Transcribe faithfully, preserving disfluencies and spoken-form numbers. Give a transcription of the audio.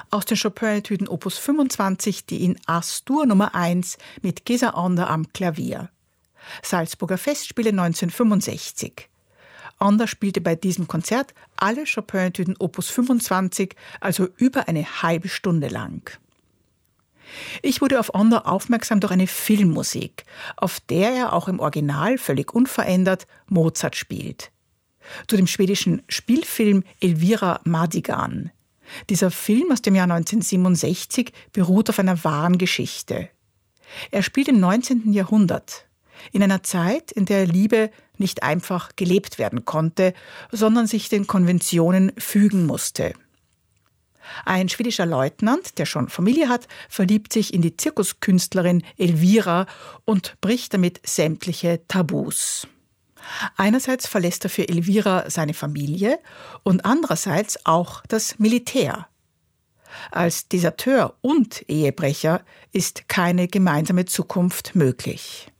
aus den Chopin-Etüden Opus fünfundzwanzig die in As-Dur Nummer eins mit Gesa Ander am Klavier. Salzburger Festspiele neunzehnhundertfünfundsechzig. Ander spielte bei diesem Konzert alle Chopin-Etüden Opus fünfundzwanzig, also über eine halbe Stunde lang. Ich wurde auf Ander aufmerksam durch eine Filmmusik, auf der er auch im Original völlig unverändert Mozart spielt. Zu dem schwedischen Spielfilm Elvira Madigan. Dieser Film aus dem Jahr neunzehnhundertsiebenundsechzig beruht auf einer wahren Geschichte. Er spielt im neunzehnten Jahrhundert, in einer Zeit, in der Liebe nicht einfach gelebt werden konnte, sondern sich den Konventionen fügen musste. Ein schwedischer Leutnant, der schon Familie hat, verliebt sich in die Zirkuskünstlerin Elvira und bricht damit sämtliche Tabus. Einerseits verlässt er für Elvira seine Familie und andererseits auch das Militär. Als Deserteur und Ehebrecher ist keine gemeinsame Zukunft möglich.